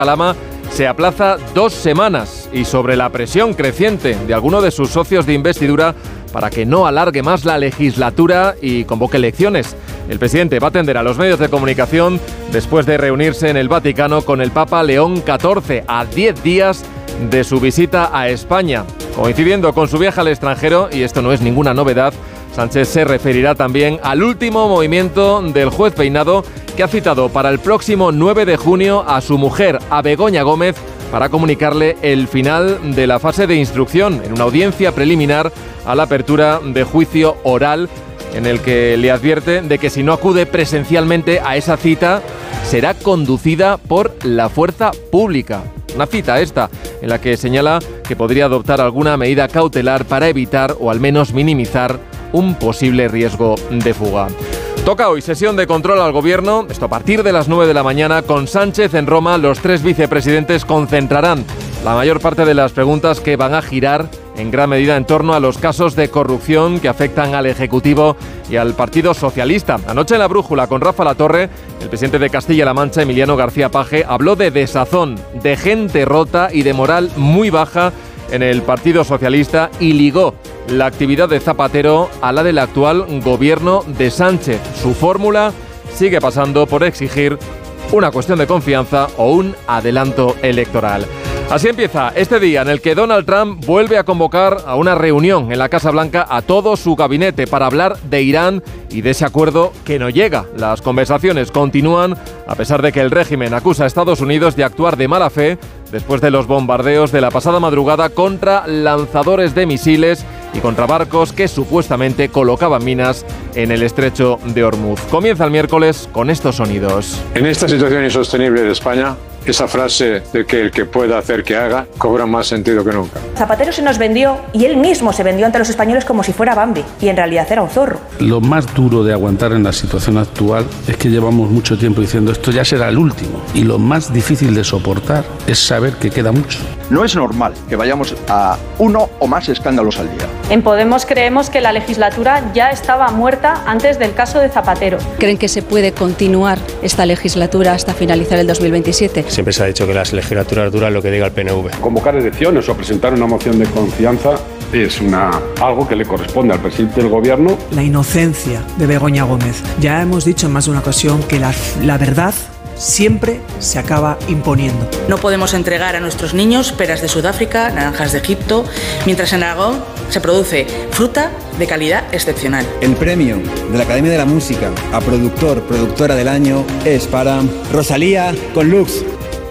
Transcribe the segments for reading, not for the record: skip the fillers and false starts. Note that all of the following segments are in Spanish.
Calama se aplaza 2 semanas y sobre la presión creciente de alguno de sus socios de investidura para que no alargue más la legislatura y convoque elecciones. El presidente va a atender a los medios de comunicación después de reunirse en el Vaticano con el Papa León XIV a 10 días de su visita a España. Coincidiendo con su viaje al extranjero, y esto no es ninguna novedad, Sánchez se referirá también al último movimiento del juez Peinado, que ha citado para el próximo 9 de junio a su mujer, a Begoña Gómez, para comunicarle el final de la fase de instrucción en una audiencia preliminar a la apertura de juicio oral, en el que le advierte de que si no acude presencialmente a esa cita, será conducida por la fuerza pública. Una cita esta, en la que señala que podría adoptar alguna medida cautelar para evitar o al menos minimizar un posible riesgo de fuga. Toca hoy sesión de control al gobierno, esto a partir de las 9 de la mañana, con Sánchez en Roma. Los 3 vicepresidentes concentrarán la mayor parte de las preguntas, que van a girar en gran medida en torno a los casos de corrupción que afectan al Ejecutivo y al Partido Socialista. Anoche en La Brújula, con Rafa Latorre, el presidente de Castilla-La Mancha, Emiliano García Paje, habló de desazón, de gente rota y de moral muy baja en el Partido Socialista, y ligó la actividad de Zapatero a la del actual gobierno de Sánchez. Su fórmula sigue pasando por exigir una cuestión de confianza o un adelanto electoral. Así empieza este día en el que Donald Trump vuelve a convocar a una reunión en la Casa Blanca a todo su gabinete para hablar de Irán y de ese acuerdo que no llega. Las conversaciones continúan a pesar de que el régimen acusa a Estados Unidos de actuar de mala fe después de los bombardeos de la pasada madrugada contra lanzadores de misiles y contra barcos que supuestamente colocaban minas en el estrecho de Hormuz. Comienza el miércoles con estos sonidos. En esta situación insostenible de España, esa frase de que el que pueda hacer que haga cobra más sentido que nunca. Zapatero se nos vendió, y él mismo se vendió ante los españoles como si fuera Bambi, y en realidad era un zorro. Lo más duro de aguantar en la situación actual es que llevamos mucho tiempo diciendo esto ya será el último, y lo más difícil de soportar es saber que queda mucho. No es normal que vayamos a 1 o más escándalos al día. En Podemos creemos que la legislatura ya estaba muerta antes del caso de Zapatero. ¿Creen que se puede continuar esta legislatura hasta finalizar el 2027? Siempre se ha dicho que las legislaturas duran lo que diga el PNV. Convocar elecciones o presentar una moción de confianza es algo que le corresponde al presidente del gobierno. La inocencia de Begoña Gómez. Ya hemos dicho en más de una ocasión que la verdad siempre se acaba imponiendo. No podemos entregar a nuestros niños peras de Sudáfrica, naranjas de Egipto, mientras en Aragón se produce fruta de calidad excepcional. El premio de la Academia de la Música a productora del año es para Rosalía con Lux.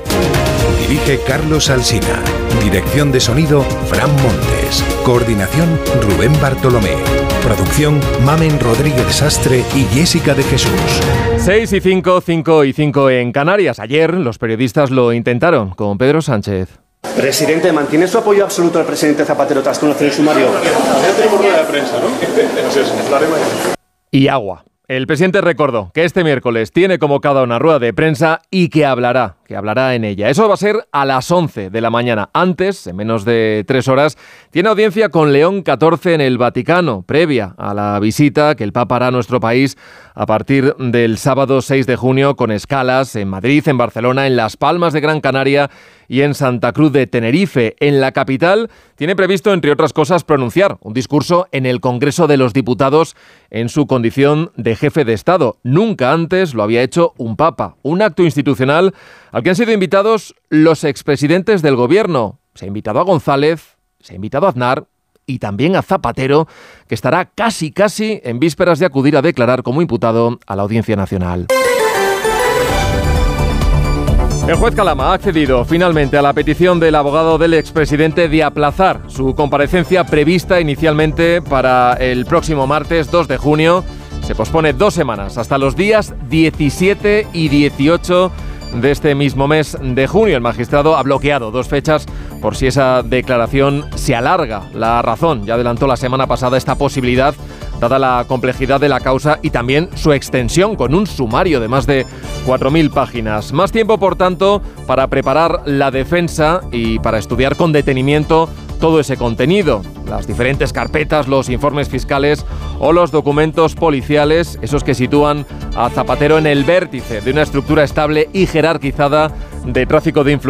Dirige Carlos Alsina. Dirección de sonido, Fran Montes. Coordinación, Rubén Bartolomé. Producción, Mamen Rodríguez Sastre y Jessica de Jesús. 6 y 5, 5 y 5 en Canarias. Ayer los periodistas lo intentaron con Pedro Sánchez. Presidente, ¿mantiene su apoyo absoluto al presidente Zapatero tras conocer el sumario? Ya tenemos rueda de prensa, ¿no? Y agua. El presidente recordó que este miércoles tiene convocada una rueda de prensa y que hablará en ella. Eso va a ser a las 11 de la mañana. Antes, en menos de 3 horas, tiene audiencia con León XIV en el Vaticano, previa a la visita que el Papa hará a nuestro país a partir del sábado 6 de junio, con escalas en Madrid, en Barcelona, en Las Palmas de Gran Canaria y en Santa Cruz de Tenerife. En la capital tiene previsto, entre otras cosas, pronunciar un discurso en el Congreso de los Diputados en su condición de jefe de Estado. Nunca antes lo había hecho un papa. Un acto institucional al que han sido invitados los expresidentes del gobierno. Se ha invitado a González, se ha invitado a Aznar y también a Zapatero, que estará casi en vísperas de acudir a declarar como imputado a la Audiencia Nacional. El juez Calama ha accedido finalmente a la petición del abogado del expresidente de aplazar su comparecencia prevista inicialmente para el próximo martes 2 de junio. Se pospone 2 semanas, hasta los días 17 y 18 de este mismo mes de junio. El magistrado ha bloqueado 2 fechas por si esa declaración se alarga. La razón ya adelantó la semana pasada esta posibilidad, dada la complejidad de la causa y también su extensión con un sumario de más de 4.000 páginas. Más tiempo, por tanto, para preparar la defensa y para estudiar con detenimiento todo ese contenido, las diferentes carpetas, los informes fiscales o los documentos policiales, esos que sitúan a Zapatero en el vértice de una estructura estable y jerarquizada de tráfico de influencias